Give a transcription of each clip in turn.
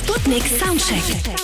Sputnik Soundcheck.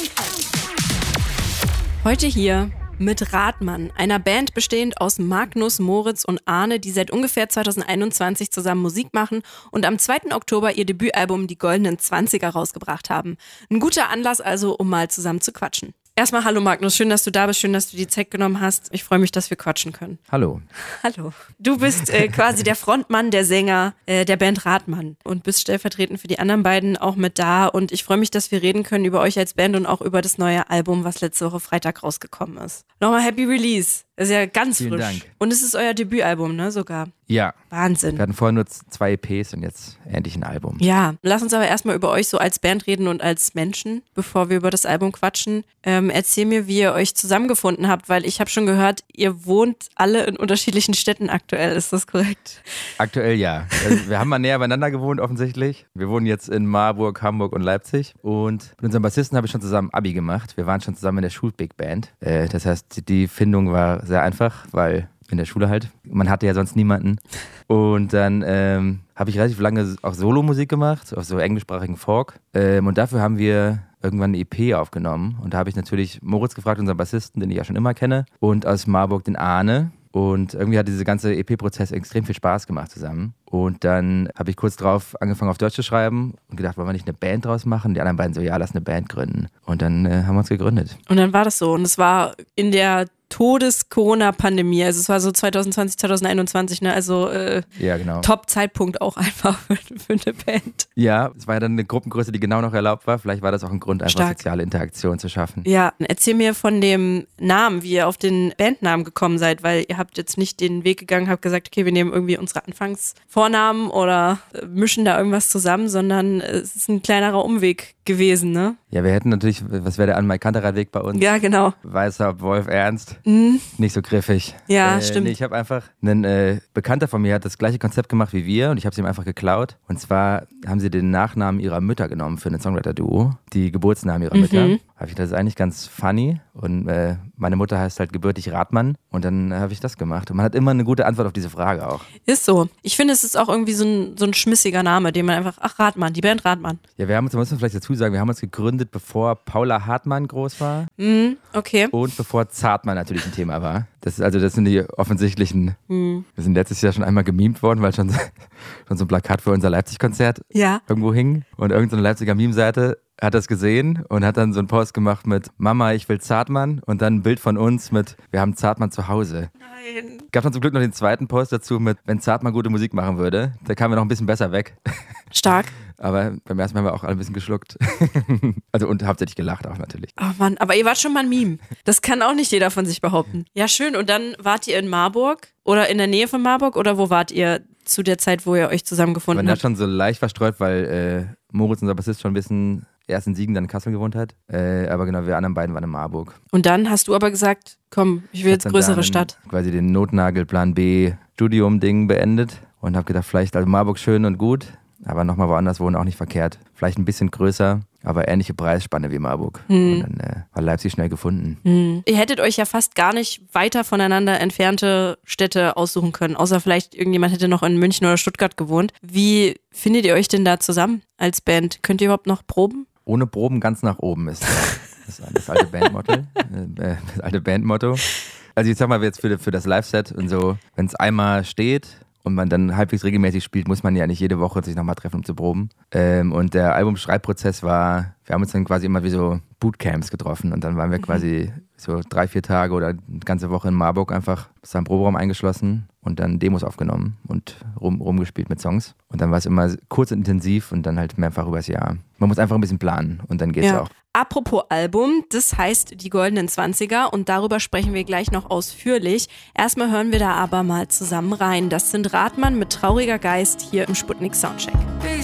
Heute hier mit Rathmann, einer Band bestehend aus Magnus, Moritz und Arne, die seit ungefähr 2021 zusammen Musik machen und am 2. Oktober ihr Debütalbum Die Goldenen 20er rausgebracht haben. Ein guter Anlass also, um mal zusammen zu quatschen. Erstmal hallo Magnus, schön, dass du da bist, schön, dass du die Zeit genommen hast. Ich freue mich, dass wir quatschen können. Hallo. Hallo. Du bist quasi der Frontmann, der Sänger der Band Rathmann und bist stellvertretend für die anderen beiden auch mit da. Und ich freue mich, dass wir reden können über euch als Band und auch über das neue Album, was letzte Woche Freitag rausgekommen ist. Nochmal Happy Release. Das ist ja ganz Vielen frisch. Dank. Und es ist euer Debütalbum, ne, sogar. Ja. Wahnsinn. Wir hatten vorher nur 2 EPs und jetzt endlich ein Album. Ja, lass uns aber erstmal über euch so als Band reden und als Menschen, bevor wir über das Album quatschen. Erzähl mir, wie ihr euch zusammengefunden habt, weil ich habe schon gehört, ihr wohnt alle in unterschiedlichen Städten aktuell, ist das korrekt? Aktuell ja. Also wir haben mal näher beieinander gewohnt offensichtlich. Wir wohnen jetzt in Marburg, Hamburg und Leipzig und mit unserem Bassisten habe ich schon zusammen Abi gemacht. Wir waren schon zusammen in der Schul-Big Band. Das heißt, die Findung war sehr einfach, weil in der Schule halt. Man hatte ja sonst niemanden. Und dann habe ich relativ lange auch Solo-Musik gemacht, auf so englischsprachigen Folk. Und dafür haben wir irgendwann eine EP aufgenommen. Und da habe ich natürlich Moritz gefragt, unseren Bassisten, den ich ja schon immer kenne. Und aus Marburg den Arne. Und irgendwie hat dieser ganze EP-Prozess extrem viel Spaß gemacht zusammen. Und dann habe ich kurz drauf angefangen auf Deutsch zu schreiben und gedacht, wollen wir nicht eine Band draus machen? Die anderen beiden so, ja, lass eine Band gründen. Und dann haben wir uns gegründet. Und dann war das so. Und es war in der Todes-Corona-Pandemie. Also es war so 2020, 2021, ne? Also ja, genau. Top-Zeitpunkt auch einfach für eine Band. Ja, es war ja dann eine Gruppengröße, die genau noch erlaubt war. Vielleicht war das auch ein Grund, einfach Stark. soziale Interaktion zu schaffen. Ja, erzähl mir von dem Namen, wie ihr auf den Bandnamen gekommen seid, weil ihr habt jetzt nicht den Weg gegangen, habt gesagt, okay, wir nehmen irgendwie unsere Anfangsvornamen oder mischen da irgendwas zusammen, sondern es ist ein kleinerer Umweg gewesen, ne? Ja, wir hätten natürlich, was wäre der Anmai-Kantereit-Weg bei uns? Ja, genau. Weißer Wolf Ernst. Mhm. Nicht so griffig. Ja, stimmt. Nee, ich habe einfach, ein Bekannter von mir hat das gleiche Konzept gemacht wie wir und ich habe es ihm einfach geklaut. Und zwar haben sie den Nachnamen ihrer Mütter genommen für ein Songwriter-Duo, die Geburtsnamen ihrer Mütter. Habe ich das ist eigentlich ganz funny und meine Mutter heißt halt gebürtig Rathmann und dann habe ich das gemacht. Und man hat immer eine gute Antwort auf diese Frage auch. Ist so. Ich finde, es ist auch irgendwie so ein schmissiger Name, den man einfach, ach, Rathmann, die Band Rathmann. Ja, wir haben uns, muss man vielleicht dazu sagen, wir haben uns gegründet, bevor Paula Hartmann groß war. Okay. Und bevor Zartmann natürlich ein Thema war. Das sind die offensichtlichen. Wir sind letztes Jahr schon einmal gemimt worden, weil schon so ein Plakat für unser Leipzig-Konzert irgendwo hing. Und irgendeine Leipziger Meme-Seite hat das gesehen und hat dann so einen Post gemacht mit Mama, ich will Zartmann und dann ein Bild von uns mit wir haben Zartmann zu Hause. Nein. Gab dann zum Glück noch den zweiten Post dazu mit wenn Zartmann gute Musik machen würde. Da kamen wir noch ein bisschen besser weg. Stark. Aber beim ersten Mal haben wir auch alle ein bisschen geschluckt. Also und hauptsächlich gelacht auch natürlich. Oh Mann, aber ihr wart schon mal ein Meme. Das kann auch nicht jeder von sich behaupten. Ja, schön. Und dann wart ihr in Marburg oder in der Nähe von Marburg oder wo wart ihr zu der Zeit, wo ihr euch zusammengefunden Man habt? hat schon so leicht verstreut, weil Moritz, unser Bassist, schon ein bisschen erst in Siegen, dann in Kassel gewohnt hat. Aber genau, wir anderen beiden waren in Marburg. Und dann hast du aber gesagt, komm, ich will jetzt größere Stadt. Quasi den Notnagel Plan B Studium-Ding beendet und habe gedacht, vielleicht, also Marburg schön und gut, aber nochmal woanders wohnen auch nicht verkehrt. Vielleicht ein bisschen größer, aber ähnliche Preisspanne wie Marburg. Und dann war Leipzig schnell gefunden. Ihr hättet euch ja fast gar nicht weiter voneinander entfernte Städte aussuchen können, außer vielleicht irgendjemand hätte noch in München oder Stuttgart gewohnt. Wie findet ihr euch denn da zusammen als Band? Könnt ihr überhaupt noch proben? Ohne Proben ganz nach oben ist das alte Bandmotto. Das alte Bandmotto. Also ich sag mal jetzt für das Live-Set und so, wenn es einmal steht und man dann halbwegs regelmäßig spielt, muss man ja nicht jede Woche sich nochmal treffen, um zu proben. Und der Albumschreibprozess war, wir haben uns dann quasi immer wie so Bootcamps getroffen und dann waren wir quasi so 3-4 Tage oder eine ganze Woche in Marburg einfach bis am Proberaum eingeschlossen und dann Demos aufgenommen und rumgespielt mit Songs. Und dann war es immer kurz und intensiv und dann halt mehrfach übers Jahr. Man muss einfach ein bisschen planen und dann geht's auch. Apropos Album, das heißt Die Goldenen 20er und darüber sprechen wir gleich noch ausführlich. Erstmal hören wir da aber mal zusammen rein. Das sind Rathmann mit Trauriger Geist hier im Sputnik Soundcheck.